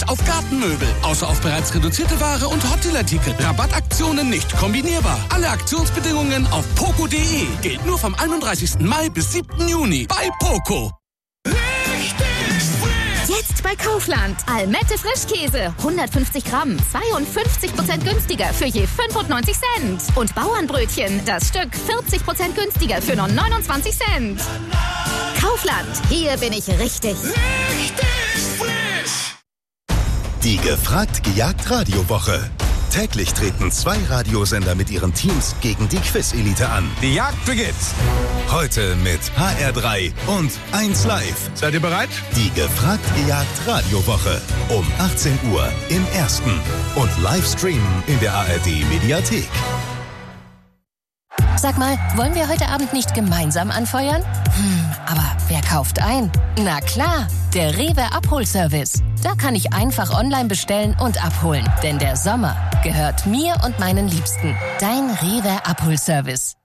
auf Gartenmöbel. Außer auf bereits reduzierte Ware und Hotdeal-Artikel. Rabattaktionen nicht kombinierbar. Alle Aktionsbedingungen auf poco.de. Gilt nur vom 31. Mai bis 7. Juni bei Poco. Jetzt bei Kaufland. Almette Frischkäse. 150 Gramm. 52% günstiger für je 95 Cent. Und Bauernbrötchen. Das Stück 40% günstiger für nur 29 Cent. Kaufland. Hier bin ich richtig. Richtig frisch. Die Gefragt-Gejagt-Radio-Woche. Täglich treten 2 Radiosender mit ihren Teams gegen die Quiz-Elite an. Die Jagd beginnt. Heute mit HR3 und 1 Live. Seid ihr bereit? Die Gefragt-Gejagt-Radio-Woche. Um 18 Uhr im Ersten. Und Livestreamen in der ARD-Mediathek. Sag mal, wollen wir heute Abend nicht gemeinsam anfeuern? Aber wer kauft ein? Na klar, der Rewe Abholservice. Da kann ich einfach online bestellen und abholen. Denn der Sommer gehört mir und meinen Liebsten. Dein Rewe Abholservice.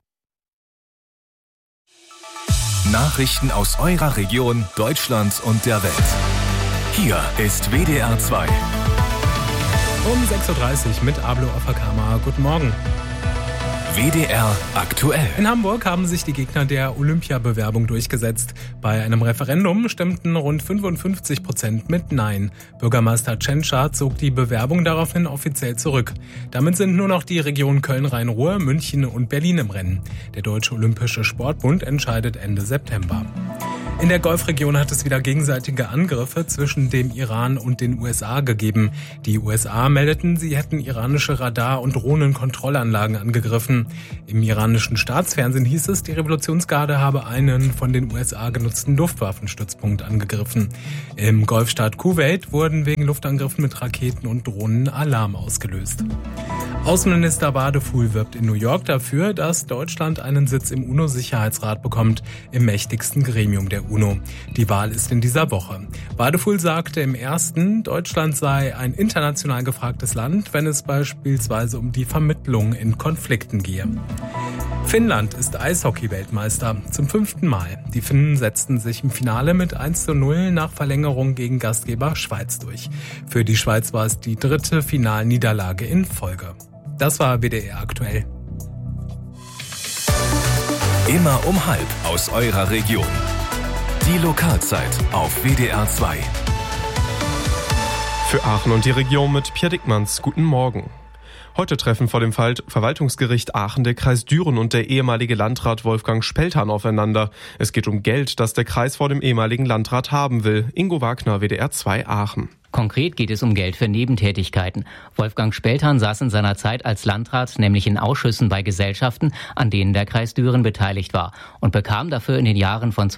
Nachrichten aus eurer Region, Deutschlands und der Welt. Hier ist WDR 2. Um 6.30 Uhr mit Ablo Offerkammer. Guten Morgen. WDR aktuell. In Hamburg haben sich die Gegner der Olympiabewerbung durchgesetzt. Bei einem Referendum stimmten rund 55% mit Nein. Bürgermeister Tschentscher zog die Bewerbung daraufhin offiziell zurück. Damit sind nur noch die Regionen Köln-Rhein-Ruhr, München und Berlin im Rennen. Der Deutsche Olympische Sportbund entscheidet Ende September. In der Golfregion hat es wieder gegenseitige Angriffe zwischen dem Iran und den USA gegeben. Die USA meldeten, sie hätten iranische Radar- und Drohnenkontrollanlagen angegriffen. Im iranischen Staatsfernsehen hieß es, die Revolutionsgarde habe einen von den USA genutzten Luftwaffenstützpunkt angegriffen. Im Golfstaat Kuwait wurden wegen Luftangriffen mit Raketen und Drohnen Alarm ausgelöst. Außenminister Wadefuhl wirbt in New York dafür, dass Deutschland einen Sitz im UNO-Sicherheitsrat bekommt, im mächtigsten Gremium der UNO. Die Wahl ist in dieser Woche. Wadefuhl sagte im ersten, Deutschland sei ein international gefragtes Land, wenn es beispielsweise um die Vermittlung in Konflikten gehe. Finnland ist Eishockey-Weltmeister zum 5. Mal. Die Finnen setzten sich im Finale mit 1:0 nach Verlängerung gegen Gastgeber Schweiz durch. Für die Schweiz war es die 3. Finalniederlage in Folge. Das war WDR aktuell. Immer um 12:30 aus eurer Region. Die Lokalzeit auf WDR 2. Für Aachen und die Region mit Pierre Dickmanns. Guten Morgen. Heute treffen vor dem Verwaltungsgericht Aachen der Kreis Düren und der ehemalige Landrat Wolfgang Spelthan aufeinander. Es geht um Geld, das der Kreis vor dem ehemaligen Landrat haben will. Ingo Wagner, WDR 2 Aachen. Konkret geht es um Geld für Nebentätigkeiten. Wolfgang Spelthan saß in seiner Zeit als Landrat nämlich in Ausschüssen bei Gesellschaften, an denen der Kreis Düren beteiligt war und bekam dafür in den Jahren von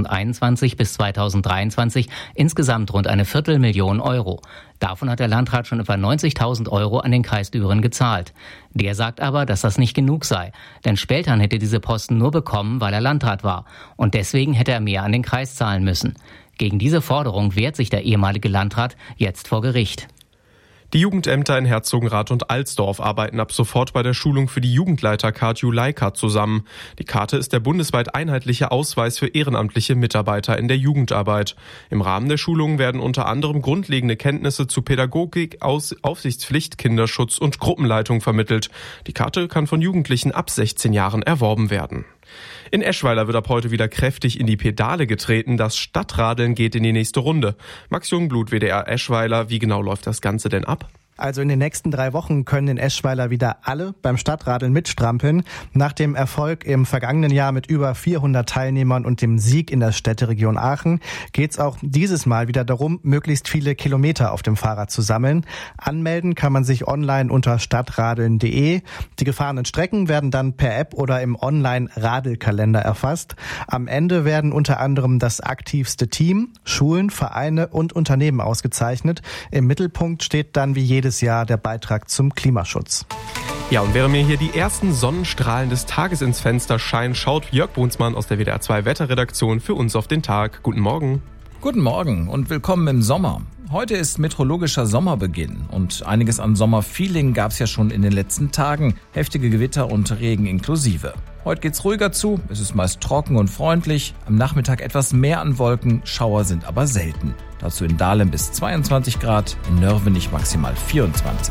2021 bis 2023 insgesamt rund 250.000 Euro. Davon hat der Landrat schon etwa 90.000 Euro an den Kreis Düren gezahlt. Der sagt aber, dass das nicht genug sei. Denn Spelthan hätte diese Posten nur bekommen, weil er Landrat war. Und deswegen hätte er mehr an den Kreis zahlen müssen. Gegen diese Forderung wehrt sich der ehemalige Landrat jetzt vor Gericht. Die Jugendämter in Herzogenrath und Alsdorf arbeiten ab sofort bei der Schulung für die Jugendleiter-Card Juleika zusammen. Die Karte ist der bundesweit einheitliche Ausweis für ehrenamtliche Mitarbeiter in der Jugendarbeit. Im Rahmen der Schulung werden unter anderem grundlegende Kenntnisse zu Pädagogik, Aufsichtspflicht, Kinderschutz und Gruppenleitung vermittelt. Die Karte kann von Jugendlichen ab 16 Jahren erworben werden. In Eschweiler wird ab heute wieder kräftig in die Pedale getreten. Das Stadtradeln geht in die nächste Runde. Max Jungblut, WDR Eschweiler. Wie genau läuft das Ganze denn ab? Also in den nächsten 3 Wochen können in Eschweiler wieder alle beim Stadtradeln mitstrampeln. Nach dem Erfolg im vergangenen Jahr mit über 400 Teilnehmern und dem Sieg in der Städteregion Aachen geht's auch dieses Mal wieder darum, möglichst viele Kilometer auf dem Fahrrad zu sammeln. Anmelden kann man sich online unter stadtradeln.de. Die gefahrenen Strecken werden dann per App oder im Online-Radelkalender erfasst. Am Ende werden unter anderem das aktivste Team, Schulen, Vereine und Unternehmen ausgezeichnet. Im Mittelpunkt steht dann wie jedes Jahr der Beitrag zum Klimaschutz. Ja, und während mir hier die ersten Sonnenstrahlen des Tages ins Fenster scheinen, schaut Jörg Brunsmann aus der WDR 2 Wetterredaktion für uns auf den Tag. Guten Morgen. Guten Morgen und willkommen im Sommer. Heute ist meteorologischer Sommerbeginn und einiges an Sommerfeeling gab es ja schon in den letzten Tagen. Heftige Gewitter und Regen inklusive. Heute geht's ruhiger zu, es ist meist trocken und freundlich. Am Nachmittag etwas mehr an Wolken, Schauer sind aber selten. Dazu in Dahlem bis 22 Grad, in Nörvenich maximal 24.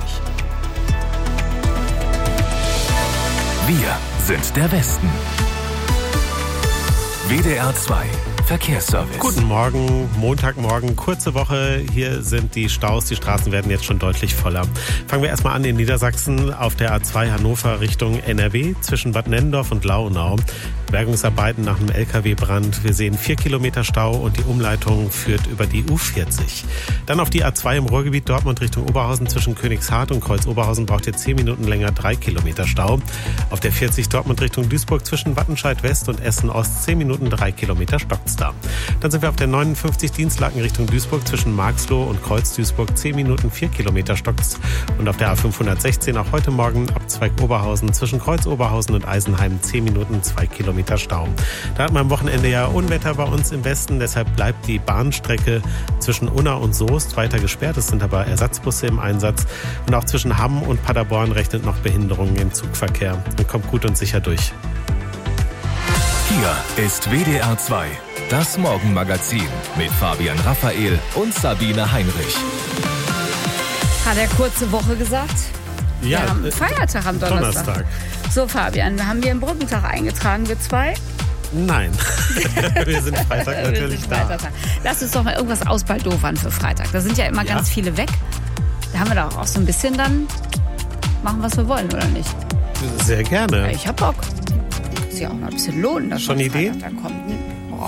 Wir sind der Westen. WDR 2 Verkehrsservice. Guten Morgen, Montagmorgen, kurze Woche. Hier sind die Staus, die Straßen werden jetzt schon deutlich voller. Fangen wir erstmal an in Niedersachsen auf der A2 Hannover Richtung NRW zwischen Bad Nennendorf und Launau. Bergungsarbeiten nach einem LKW-Brand. Wir sehen 4 Kilometer Stau und die Umleitung führt über die U40. Dann auf die A2 im Ruhrgebiet Dortmund Richtung Oberhausen zwischen Königshardt und Kreuz-Oberhausen braucht ihr 10 Minuten länger 3 Kilometer Stau. Auf der 40 Dortmund Richtung Duisburg zwischen Wattenscheid West und Essen Ost 10 Minuten 3 Kilometer stockt's da. Dann sind wir auf der 59 Dienstlaken Richtung Duisburg zwischen Marxloh und Kreuz-Duisburg 10 Minuten 4 Kilometer stockt's. Und auf der A516 auch heute Morgen Abzweig Oberhausen zwischen Kreuz-Oberhausen und Eisenheim 10 Minuten 2 Kilometer Stau. Da hatten wir am Wochenende ja Unwetter bei uns im Westen, deshalb bleibt die Bahnstrecke zwischen Unna und Soest weiter gesperrt. Es sind aber Ersatzbusse im Einsatz. Und auch zwischen Hamm und Paderborn rechnet noch Behinderungen im Zugverkehr. Und kommt gut und sicher durch. Hier ist WDR 2, das Morgenmagazin mit Fabian Raphael und Sabine Heinrich. Hat er kurze Woche gesagt? Ja, wir haben Feiertag am Donnerstag. So, Fabian, haben wir einen Brückentag eingetragen, wir zwei? Nein, wir sind Freitag natürlich da. Lass uns doch mal irgendwas ausbaldofern für Freitag. Da sind ja immer ganz viele weg. Da haben wir doch auch so ein bisschen dann machen, was wir wollen, oder nicht? Sehr gerne. Ja, ich hab Bock. Muss ja auch mal ein bisschen lohnen, dass schon Ideen dann kommt.